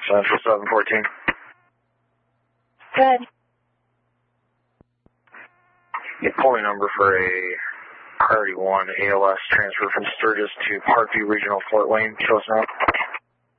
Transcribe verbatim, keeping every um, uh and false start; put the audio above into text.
Central seven fourteen. Good. The pulling number for a Priority one A L S transfer from Sturgis to Parkview Regional Fort Wayne. Show us now.